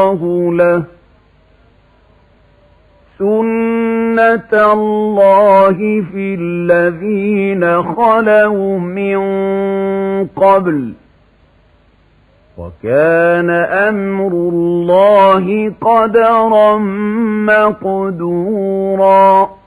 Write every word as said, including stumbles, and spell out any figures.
له سُنَّةَ اللَّهِ فِي الَّذِينَ خَلَوْا مِن قَبْلُ وَكَانَ أَمْرُ اللَّهِ قَدَرًا مَّقْدُورًا.